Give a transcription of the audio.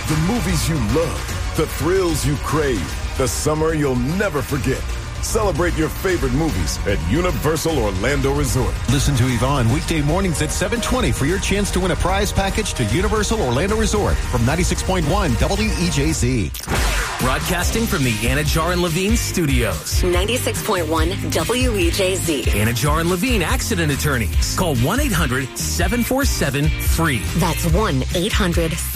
The movies you love, the thrills you crave, the summer you'll never forget. Celebrate your favorite movies at Universal Orlando Resort. Listen to Yvonne weekday mornings at 7:20 for your chance to win a prize package to Universal Orlando Resort from 96.1 WEJZ. Broadcasting from the Anajar and Levine Studios. 96.1 WEJZ. Anajar and Levine Accident Attorneys. Call 1-800-747-FREE. That's 1-800-